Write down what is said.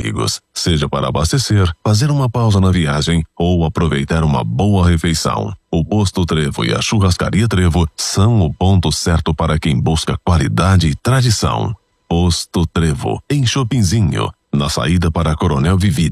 amigos, seja para abastecer, fazer uma pausa na viagem ou aproveitar uma boa refeição. O Posto Trevo e a Churrascaria Trevo são o ponto certo para quem busca qualidade e tradição. Posto Trevo, em Chopinzinho, na saída para Coronel Vivida.